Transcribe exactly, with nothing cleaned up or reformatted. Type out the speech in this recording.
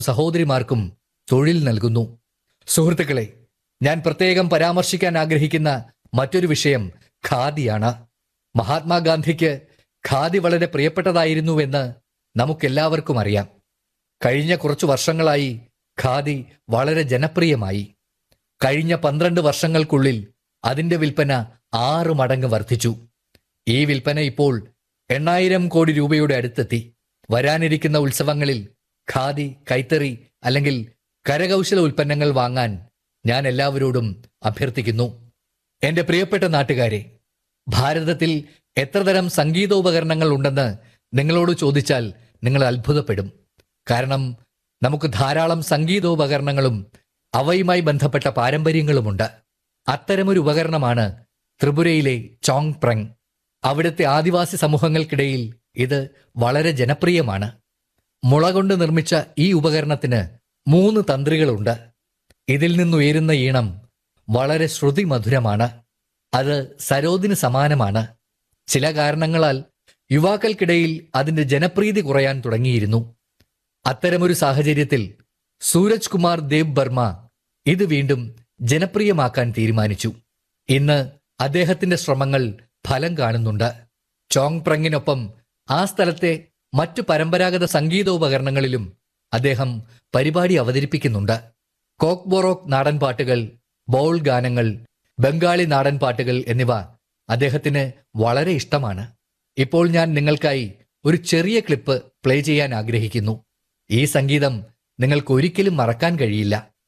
സഹോദരിമാർക്കും തൊഴിൽ നൽകുന്നു. സുഹൃത്തുക്കളെ, ഞാൻ പ്രത്യേകം പരാമർശിക്കാൻ ആഗ്രഹിക്കുന്ന മറ്റൊരു വിഷയം ഖാദിയാണ്. മഹാത്മാഗാന്ധിക്ക് ഖാദി വളരെ പ്രിയപ്പെട്ടതായിരുന്നുവെന്ന് നമുക്കെല്ലാവർക്കും അറിയാം. കഴിഞ്ഞ കുറച്ചു വർഷങ്ങളായി ഖാദി വളരെ ജനപ്രിയമായി. കഴിഞ്ഞ പന്ത്രണ്ട് വർഷങ്ങൾക്കുള്ളിൽ അതിന്റെ വിൽപ്പന ആറ് മടങ്ങ് വർദ്ധിച്ചു. ഈ വിൽപ്പന ഇപ്പോൾ എണ്ണായിരം കോടി രൂപയുടെ അടുത്തെത്തി. വരാനിരിക്കുന്ന ഉത്സവങ്ങളിൽ ഖാദി, കൈത്തറി അല്ലെങ്കിൽ കരകൗശല ഉൽപ്പന്നങ്ങൾ വാങ്ങാൻ ഞാൻ എല്ലാവരോടും അഭ്യർത്ഥിക്കുന്നു. എന്റെ പ്രിയപ്പെട്ട നാട്ടുകാരെ, ഭാരതത്തിൽ എത്രതരം സംഗീതോപകരണങ്ങൾ ഉണ്ടെന്ന് നിങ്ങളോട് ചോദിച്ചാൽ നിങ്ങൾ അത്ഭുതപ്പെടും. കാരണം നമുക്ക് ധാരാളം സംഗീതോപകരണങ്ങളും അവയുമായി ബന്ധപ്പെട്ട പാരമ്പര്യങ്ങളുമുണ്ട്. അത്തരമൊരു ഉപകരണമാണ് ത്രിപുരയിലെ ചോങ് പ്രങ്. അവിടുത്തെ ആദിവാസി സമൂഹങ്ങൾക്കിടയിൽ ഇത് വളരെ ജനപ്രിയമാണ്. മുള കൊണ്ട് നിർമ്മിച്ച ഈ ഉപകരണത്തിന് മൂന്ന് തന്ത്രികളുണ്ട്. ഇതിൽ നിന്നുയരുന്ന ഈണം വളരെ ശ്രുതിമധുരമാണ്. അത് സരോദിന് സമാനമാണ്. ചില കാരണങ്ങളാൽ യുവാക്കൾക്കിടയിൽ അതിന്റെ ജനപ്രീതി കുറയാൻ തുടങ്ങിയിരുന്നു. അത്തരമൊരു സാഹചര്യത്തിൽ സൂരജ് കുമാർ ദേബ് ബർമ ഇത് വീണ്ടും ജനപ്രിയമാക്കാൻ തീരുമാനിച്ചു. ഇന്ന് അദ്ദേഹത്തിന്റെ ശ്രമങ്ങൾ ഫലം കാണുന്നുണ്ട്. ചോങ് പ്രങ്ങിനൊപ്പം ആ സ്ഥലത്തെ മറ്റു പരമ്പരാഗത സംഗീതോപകരണങ്ങളിലും അദ്ദേഹം പരിപാടി അവതരിപ്പിക്കുന്നുണ്ട്. കോക്ക് ബൊറോക്ക് നാടൻ പാട്ടുകൾ, ബൗൾ ഗാനങ്ങൾ, ബംഗാളി നാടൻ പാട്ടുകൾ എന്നിവ അദ്ദേഹത്തിന് വളരെ ഇഷ്ടമാണ്. ഇപ്പോൾ ഞാൻ നിങ്ങൾക്കായി ഒരു ചെറിയ ക്ലിപ്പ് പ്ലേ ചെയ്യാൻ ആഗ്രഹിക്കുന്നു. ഈ സംഗീതം നിങ്ങൾക്ക് ഒരിക്കലും മറക്കാൻ കഴിയില്ല.